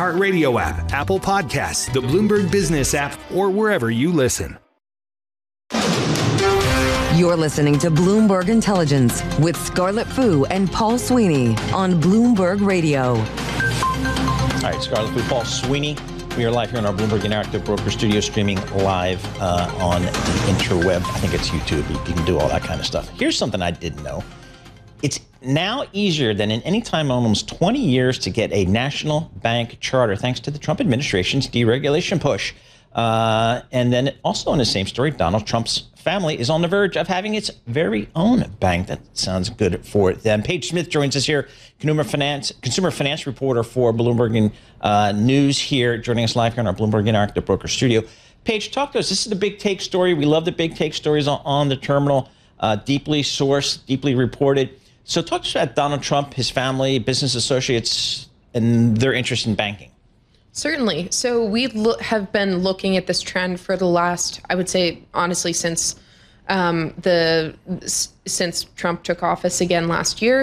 iHeartRadio app, Apple Podcasts, the Bloomberg Business app, or wherever you listen. You're listening to Bloomberg Intelligence with Scarlett Fu and Paul Sweeney on Bloomberg Radio. All right, Scarlett Fu, Paul Sweeney. We are live here in our Bloomberg Interactive Broker Studio, streaming live on the interweb. I think it's YouTube. You can do all that kind of stuff. Here's something I didn't know. It's now easier than in any time in almost 20 years to get a national bank charter, thanks to the Trump administration's deregulation push. And then also in the same story, Donald Trump's family is on the verge of having its very own bank. That sounds good for them. Paige Smith joins us here, consumer finance reporter for Bloomberg News here, joining us live here in our Bloomberg Interactive Broker Studio. Paige, talk to us. This is the big take story. We love the big take stories on the terminal, deeply sourced, deeply reported. So talk to us about Donald Trump, his family, business associates, and their interest in banking. Certainly. So we have been looking at this trend for the last, I would say, honestly, since Trump took office again last year.